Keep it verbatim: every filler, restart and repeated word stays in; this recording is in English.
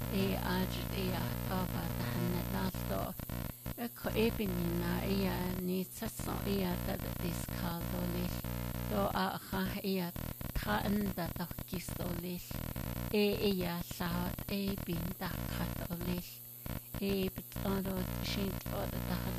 e ajit e ataba tahanna lasto ko ebinina ia ni sason ia tad diskaldolis do a ha ia tanda takistolis e ia saat e binda katolis e bitoro shin